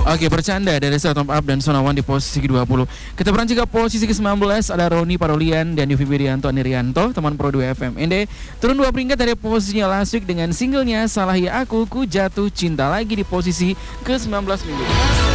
Oke, bercanda dari Top Up dan Sonawan di posisi ke-20. Kita beranjak ke posisi ke-19, ada Roni Parolian dan Yofi Widianto Aniryanto, teman Pro 2 FM. Ende turun 2 peringkat dari posisinya last week dengan singlenya Salah Ya Aku, Ku Jatuh Cinta Lagi di posisi ke-19 minggu.